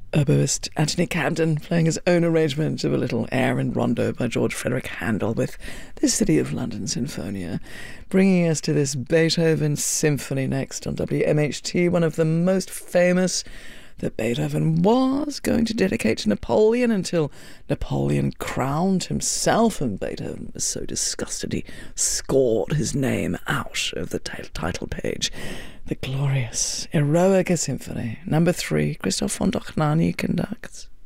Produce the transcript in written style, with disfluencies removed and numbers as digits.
Oboist Anthony Camden playing his own arrangement of a little air and rondo by George Frederick Handel with the City of London Sinfonia, bringing us to this Beethoven symphony next on WMHT, one of the most famous that Beethoven was going to dedicate to Napoleon until Napoleon crowned himself, and Beethoven was so disgusted he scored his name out of the title page. The glorious Eroica Symphony, number 3, Christoph von Dohnanyi conducts.